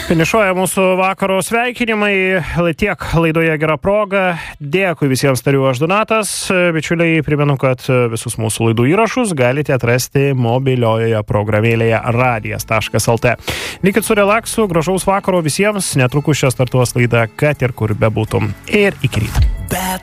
Finišuoja mūsų vakaro sveikinimai, tiek laidoje Gera proga. Dėkui visiems, tariu aš Donatas. Bičiuliai, primenu, kad visus mūsų laidų įrašus galite atrasti mobiliojoje programėlėje radijas.lt. Likit su relaksu, gražaus vakaro visiems, netrukus čia startuos laida, kad ir kur bebūtum. Ir iki ryto.